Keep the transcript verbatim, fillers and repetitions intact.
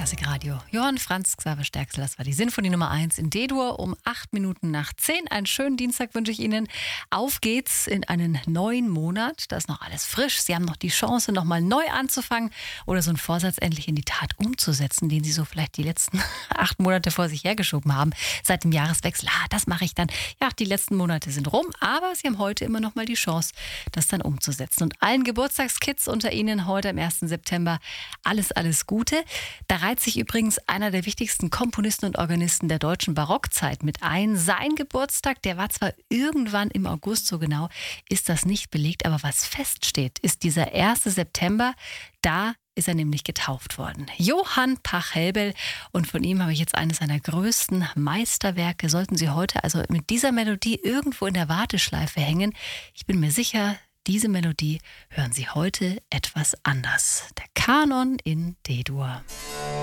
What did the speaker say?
Klassikradio. Johann Franz Xaver Sterxel, das war die Sinfonie Nummer eins in D-Dur um acht Minuten nach zehn. Einen schönen Dienstag wünsche ich Ihnen. Auf geht's in einen neuen Monat. Da ist noch alles frisch. Sie haben noch die Chance, nochmal neu anzufangen oder so einen Vorsatz endlich in die Tat umzusetzen, den Sie so vielleicht die letzten acht Monate vor sich hergeschoben haben. Seit dem Jahreswechsel, ah, das mache ich dann. Ja, die letzten Monate sind rum, aber Sie haben heute immer noch mal die Chance, das dann umzusetzen. Und allen Geburtstagskids unter Ihnen heute am ersten September alles, alles Gute. Da reiht sich übrigens einer der wichtigsten Komponisten und Organisten der deutschen Barockzeit mit ein. Sein Geburtstag, der war zwar irgendwann im August, so genau ist das nicht belegt, aber was feststeht, ist dieser erste September. Da ist er nämlich getauft worden. Johann Pachelbel, und von ihm habe ich jetzt eines seiner größten Meisterwerke. Sollten Sie heute also mit dieser Melodie irgendwo in der Warteschleife hängen, ich bin mir sicher, diese Melodie hören Sie heute etwas anders. Der Kanon in D-Dur.